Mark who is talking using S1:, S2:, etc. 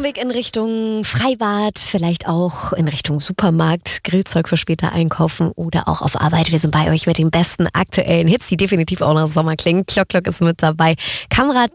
S1: Weg in Richtung Freibad, vielleicht auch in Richtung Supermarkt, Grillzeug für später einkaufen oder auch auf Arbeit. Wir sind bei euch mit den besten aktuellen Hits, die definitiv auch nach Sommer klingen. Klock ist mit dabei. Kamera